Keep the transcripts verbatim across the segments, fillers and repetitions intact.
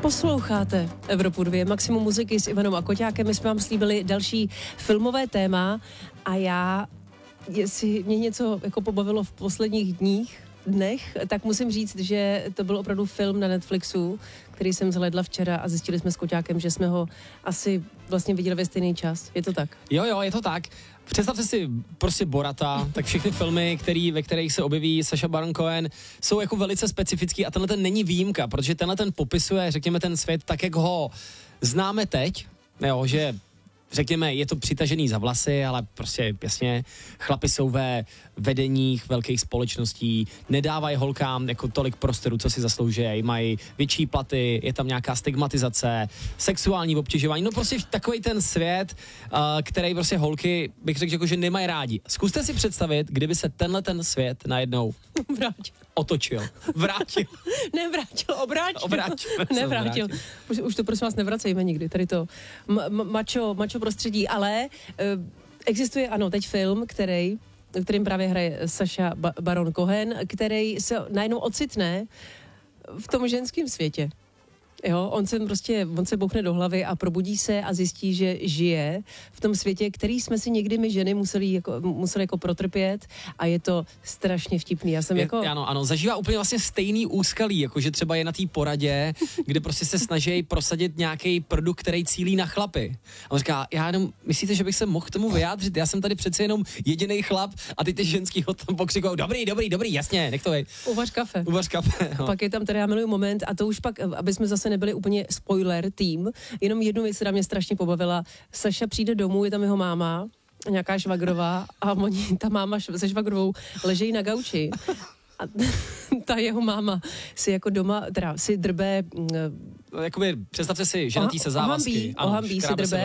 Posloucháte Evropu dva, Maximum muziky s Ivanou a Koťákem. My jsme vám slíbili další filmové téma a já, jestli mě něco jako pobavilo v posledních dních, dnech, tak musím říct, že to byl opravdu film na Netflixu, který jsem zhlédla včera a zjistili jsme s Koťákem, že jsme ho asi vlastně viděli ve stejný čas. Je to tak? Jo, jo, je to tak. Představte si prostě Borata, tak všechny filmy, který, ve kterých se objeví Sacha Baron Cohen, jsou jako velice specifický a tenhle ten není výjimka, protože tenhle ten popisuje, řekněme, ten svět tak, jak ho známe teď, jo, že řekněme, je to přitažený za vlasy, ale prostě jasně, chlapi jsou ve vedeních velkých společností, nedávají holkám jako tolik prostoru, co si zaslouží, mají větší platy, je tam nějaká stigmatizace, sexuální obtěžování, no prostě takový ten svět, uh, který prostě holky, bych řekl, jako, že nemají rádi. Zkuste si představit, kdyby se tenhle ten svět najednou vrátil. Otočil. Vrátil. Nevrátil, obrátil. Obrátil. Nevrátil. Už, už to prosím vás nevracejme nikdy, tady to ma- ma- macho, macho prostředí, ale uh, existuje, ano, teď film, který, kterým právě hraje Sacha ba- Baron Cohen, který se najednou ocitne v tom ženském světě. Jo, on se prostě, on se bouchne do hlavy a probudí se a zjistí, že žije v tom světě, který jsme si někdy my ženy museli jako, museli jako protrpět a je to strašně vtipný. Já jsem je, jako... Ano, ano, zažívá úplně vlastně stejný úskalí, jakože třeba je na té poradě, kde prostě se snaží prosadit nějaký produkt, který cílí na chlapy. A on říká, já jenom, myslíte, že bych se mohl k tomu vyjádřit? Já jsem tady přece jenom jediný chlap a ty ty ženský ho tam pokřikují, dobrý, dobrý, dobrý, jasně, nech to vejít. Uvař kafe. Uvař kafe, no. Pak je tam teda, já miluji moment a to už pak, aby jsme zase nebyli úplně spoiler tým, jenom jednu věc, která mě strašně pobavila. Saša přijde domů, je tam jeho máma, nějaká švagrová a oni, ta máma se švagrovou ležejí na gauči a ta jeho máma si jako doma, teda si drbe... Jakoby, představte si, ženatý se závazky. Ohambí, ano, ohambí si drbe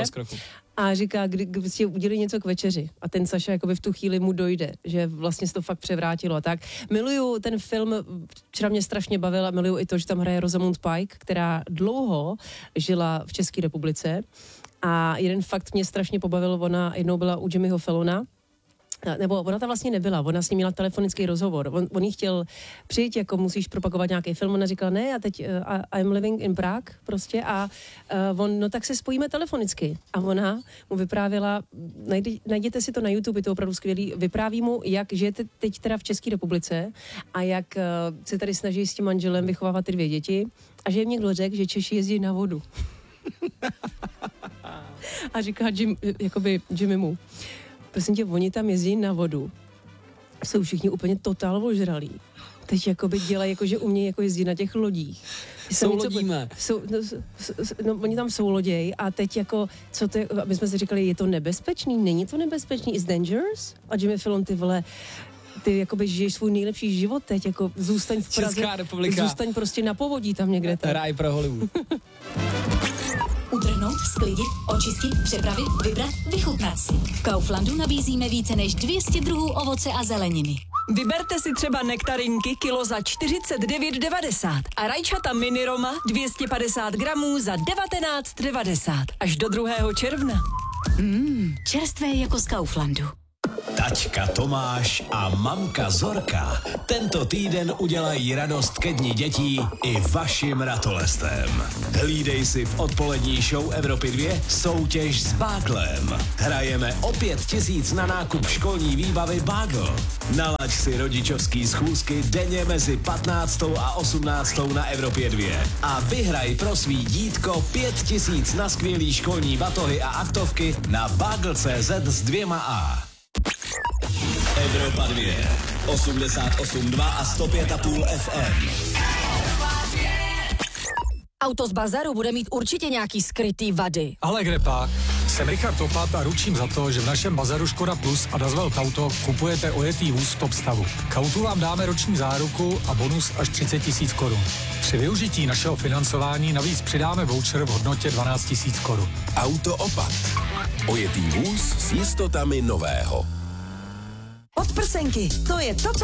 a říká, kdy, kdy si udělí něco k večeři. A ten Saša jakoby v tu chvíli mu dojde, že vlastně se to fakt převrátilo a tak. Miluju ten film, včera mě strašně bavil a miluju i to, že tam hraje Rosamund Pike, která dlouho žila v České republice. A jeden fakt mě strašně pobavil, ona jednou byla u Jimmyho Fallona, nebo ona tam vlastně nebyla, ona s ním měla telefonický rozhovor, on, on jí chtěl přijít, jako musíš propagovat nějaký film, ona říkala, ne, a teď uh, I'm living in Prague prostě a uh, on, no tak se spojíme telefonicky a ona mu vyprávěla, najde, najděte si to na YouTube, je to opravdu skvělý, vypráví mu, jak žijete teď teda v České republice a jak uh, se tady snaží s tím manželem vychovávat ty dvě děti a že jim někdo řekl, že Češi jezdí na vodu. A říká Jim, jakoby Jimmy mu, prosím tě, oni tam jezdí na vodu. Jsou všichni úplně totál ožralí. Teď jakoby dělají, jako, že umějí jako jezdit na těch lodích. Soulodíme. Jsou, no, no, oni tam soulodějí a teď jako, co to je, aby jsme si říkali, je to nebezpečný? Není to nebezpečný? Is dangerous? A Jimmy Fallon, ty vole, ty jakoby žiješ svůj nejlepší život teď, jako zůstaň v Praze. Česká republika. Zůstaň prostě na povodí tam někde. Tak. Ráj pro Hollywood. Utrhnout, sklidit, očistit, připravit, vybrat, vychutnat si. V Kauflandu nabízíme více než dvě stě druhů ovoce a zeleniny. Vyberte si třeba nektarinky kilo za čtyřicet devět devadesát a rajčata mini Roma dvě stě padesát gramů za devatenáct devadesát. Až do druhého června. Mmm, čerstvé jako z Kauflandu. Taťka Tomáš a mamka Zorka tento týden udělají radost ke dni dětí i vašim ratolestem. Hlídej si v odpolední show Evropy dva soutěž s Báglem. Hrajeme o pět tisíc na nákup školní výbavy Bagel. Nalaď si rodičovský schůzky denně mezi patnáctou a osmnáctou na Evropě dva a vyhraj pro svý dítko pět tisíc na skvělý školní batohy a aktovky na bagel tečka cé zet s dvěma A. Evropa dva, osmdesát osm dva a sto pět a půl F M. Auto z bazaru bude mít určitě nějaký skrytý vady. Ale kde pak? Jsem Richard Topat a ručím za to, že v našem bazaru Škoda Plus a Dazwelt Auto kupujete ojetý vůz v top stavu. K autu vám dáme roční záruku a bonus až třicet tisíc korun. Při využití našeho financování navíc přidáme voucher v hodnotě dvanáct tisíc korun. Auto Opat. Ojetý vůz s jistotami nového. Podprsenky, to je to, co